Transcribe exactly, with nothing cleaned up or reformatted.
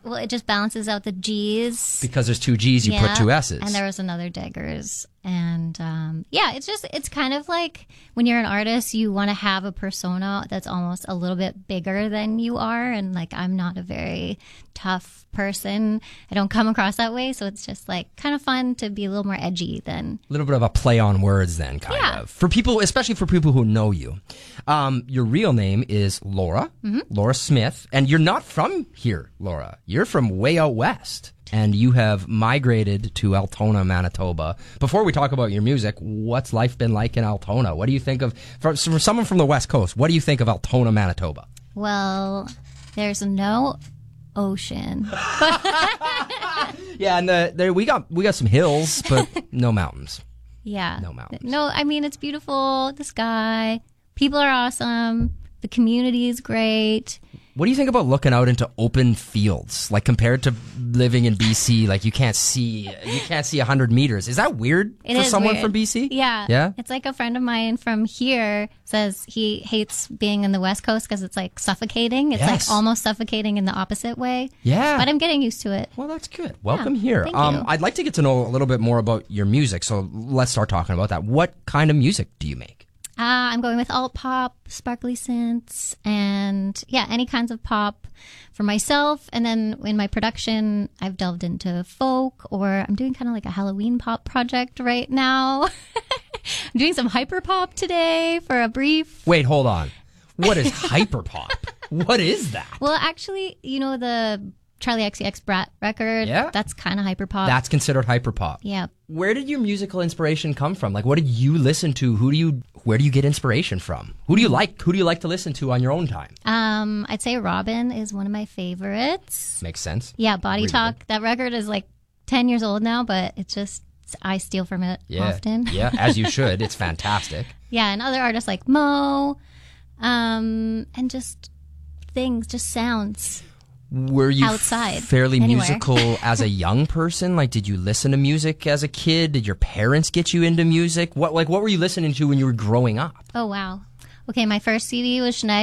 Well, it just balances out the G's. Because there's two G's, you yeah. put two S's. And there was another Deggers. And um, yeah, it's just, it's kind of like when you're an artist, you want to have a persona that's almost a little bit bigger than you are. And like, I'm not a very tough person. I don't come across that way. So it's just like kind of fun to be a little more edgy than. A little bit of a play on words then, kind Yeah. of. For people, especially for people who know you. Um, your real name is Laura, Mm-hmm. Laura Smith. And you're not from here, Laura. You're from way out west. And you have migrated to Altona, Manitoba. Before we talk about your music, what's life been like in Altona? What do you think of, for, for someone from the West Coast, what do you think of Altona, Manitoba? Well, there's no ocean. Yeah, and the, there we got we got some hills, but no mountains. Yeah. No mountains. No, I mean, it's beautiful. The sky. People are awesome. The community is great. What do you think about looking out into open fields, like compared to living in B C? Like you can't see, you can't see a hundred meters. Is that weird It for is someone weird. from B C? Yeah. Yeah. It's like a friend of mine from here says he hates being in the West Coast because it's like suffocating. It's Yes. like almost suffocating in the opposite way. Yeah. But I'm getting used to it. Well, that's good. Welcome here. thank um, you. I'd like to get to know a little bit more about your music. So let's start talking about that. What kind of music do you make? Uh, I'm going with alt pop, sparkly synths, and yeah, any kinds of pop for myself. And then in my production, I've delved into folk, or I'm doing kind of like a Halloween pop project right now. I'm doing some hyper pop today for a brief. Wait, hold on. What is hyperpop? What is that? Well, actually, you know the Charlie X C X Brat record? Yeah. That's kind of hyper pop. That's considered hyperpop. Yeah. Where did your musical inspiration come from? Like, what did you listen to? Who do you, where do you get inspiration from? Who do you like? Who do you like to listen to on your own time? Um, I'd say Robin is one of my favorites. Makes sense. Yeah, Body Really Talk. That record is like ten years old now, but it's just, I steal from it Yeah. often. Yeah, as you should. It's fantastic. Yeah, and other artists like Mo, um, and just things, just sounds. Were you Outside, fairly anywhere. musical as a young person? Like, did you listen to music as a kid? Did your parents get you into music? What, like, what were you listening to when you were growing up? Oh, wow. Okay, my first C D was Sinead